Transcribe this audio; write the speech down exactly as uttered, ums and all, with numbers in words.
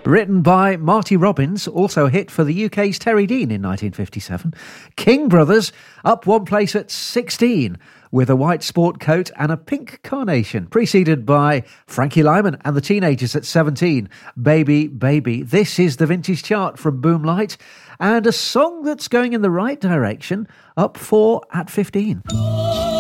Written by Marty Robbins, also a hit for the U K's Terry Dean in nineteen fifty-seven. King Brothers, up one place at sixteen, with a white sport coat and a pink carnation, preceded by Frankie Lyman and the Teenagers at seventeen, Baby, Baby. This is the Vintage Chart from Boomlight, and a song that's going in the right direction, up four at fifteen.